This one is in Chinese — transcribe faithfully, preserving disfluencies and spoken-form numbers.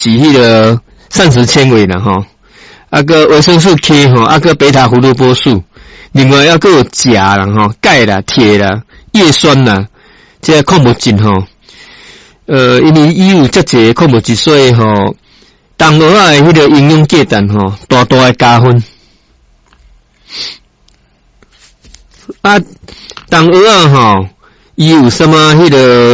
是迄个膳食纤维啦吼，啊个维生素 K 吼，啊个贝塔胡萝卜素，另外还佫有钾啦吼，钙啦、铁啦、叶酸啦，这些矿物质吼，呃，因为伊有遮济矿物质，所以吼，当鹅仔的迄个营养价值吼，大大的加分。啊，当鹅仔吼，伊有什么迄个？